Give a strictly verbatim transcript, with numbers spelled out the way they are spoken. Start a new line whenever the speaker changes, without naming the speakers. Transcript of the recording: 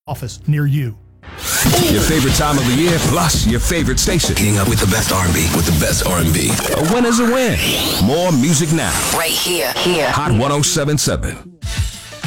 office near you.
Your favorite time of the year, plus your favorite station.
Keeping up with the best R and B, with the best R and B.
A win is a win. More music now.
Right here, here.
Hot one oh seven point seven.